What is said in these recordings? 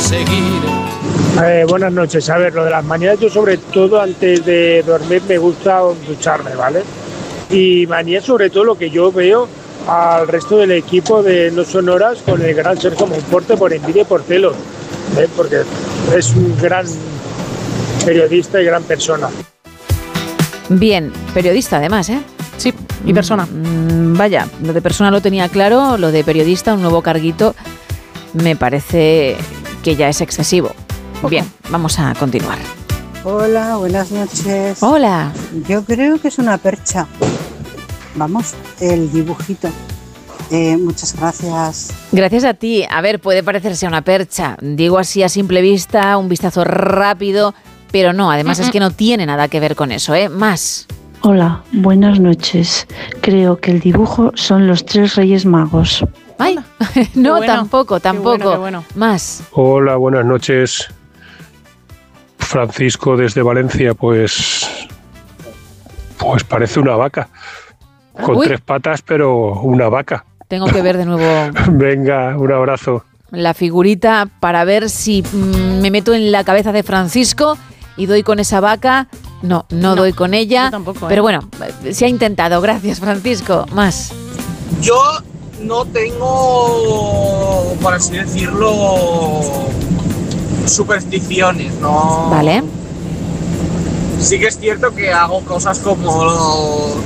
seguir. Buenas noches. A ver, lo de las mañanas, yo sobre todo antes de dormir me gusta ducharme, ¿vale? Y mañana sobre todo lo que yo veo al resto del equipo de No Sonoras con el gran Sergio Monforte por envidia y por celos, porque es un gran periodista y gran persona. Bien, periodista además, ¿eh? Sí, y persona. Vaya, lo de persona lo tenía claro, lo de periodista, un nuevo carguito, me parece que ya es excesivo. Bien, vamos a continuar. Hola, buenas noches. Hola. Yo creo que es una percha. Vamos, el dibujito. Muchas gracias. Gracias a ti. A ver, puede parecerse una percha. Digo así a simple vista, un vistazo rápido, pero no, además es que no tiene nada que ver con eso, ¿eh? Más. Hola, buenas noches. Creo que el dibujo son los 3 Reyes Magos. Ay, no, bueno, tampoco. qué bueno. Más. Hola, buenas noches. Francisco desde Valencia, pues parece una vaca. Con 3 patas, pero una vaca. Tengo que ver de nuevo Venga, un abrazo. la figurita para ver si me meto en la cabeza de Francisco y doy con esa vaca. No doy con ella. Yo tampoco, pero bueno, se ha intentado. Gracias, Francisco. Más. Yo no tengo, por así decirlo, supersticiones, ¿no? Vale. Sí que es cierto que hago cosas como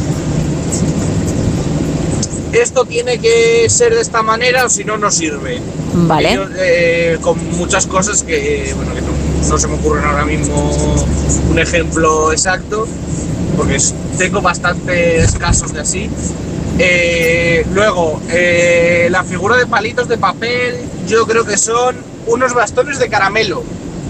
esto tiene que ser de esta manera o si no, no sirve. Vale. Yo, con muchas cosas que no se me ocurren ahora mismo un ejemplo exacto, porque tengo bastantes casos de así. Luego, la figura de palitos de papel, yo creo que son unos bastones de caramelo.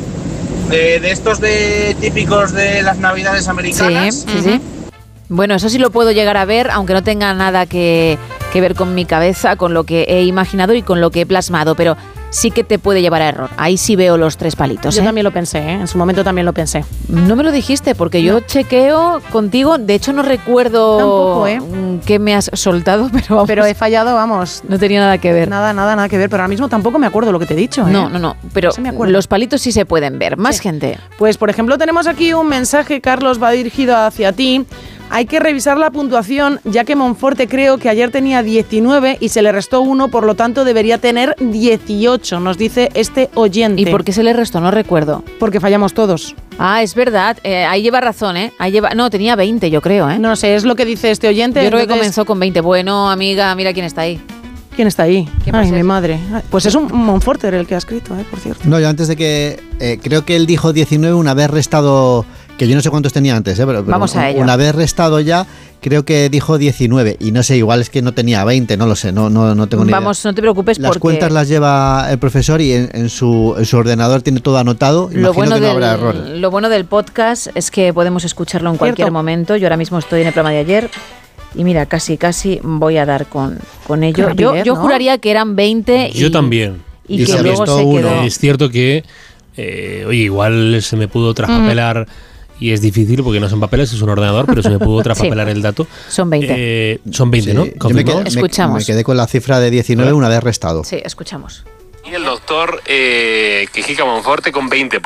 De estos típicos de las navidades americanas. Sí. Bueno, eso sí lo puedo llegar a ver, aunque no tenga nada que ver con mi cabeza, con lo que he imaginado y con lo que he plasmado, pero sí que te puede llevar a error. Ahí sí veo los 3 palitos. Yo también lo pensé, en su momento también lo pensé. No me lo dijiste, porque yo chequeo contigo, de hecho no recuerdo Tampoco, qué me has soltado, pero vamos, Pero he fallado, vamos. no tenía nada que ver. Nada que ver, pero ahora mismo tampoco me acuerdo lo que te he dicho. No, pero Sí me acuerdo. los palitos sí se pueden ver. Más gente. Pues, por ejemplo, tenemos aquí un mensaje, Carlos, va dirigido hacia ti. Hay que revisar la puntuación, ya que Monforte creo que ayer tenía 19 y se le restó 1, por lo tanto debería tener 18, nos dice este oyente. ¿Y por qué se le restó? No recuerdo. Porque fallamos todos. Ah, es verdad. Ahí lleva razón, ¿eh? No, tenía 20, yo creo, ¿eh? No sé, es lo que dice este oyente. Yo creo que entonces, comenzó con 20. Bueno, amiga, mira quién está ahí. ¿Quién está ahí? ¿Quién Ay, puede mi ser? madre. Pues es un Monforte el que ha escrito, por cierto. No, yo antes de que... creo que él dijo 19 una vez restado... Que yo no sé cuántos tenía antes, pero Vamos a ello. Una vez restado ya, creo que dijo 19. Y no sé, igual es que no tenía 20, no lo sé, no tengo ni idea. Vamos, no te preocupes Las porque... cuentas las lleva el profesor y en su ordenador tiene todo anotado. Imagino que no habrá errores. Lo bueno del podcast es que podemos escucharlo en cualquier momento. Yo ahora mismo estoy en el programa de ayer y mira, casi voy a dar con ello. rapidez, Yo ¿no? juraría que eran 20 y... Yo también. Y Y que se luego restó se uno. quedó... Es cierto que, oye, igual se me pudo traspapelar y es difícil porque no son papeles, es un ordenador, pero se me pudo traspapelar el dato. Son 20. Son 20, Sí, ¿no? yo me ¿Confirmado? Escuchamos. me quedé con la cifra de 19 una vez restado. Sí, escuchamos. Y el doctor Quejica Monforte con 20.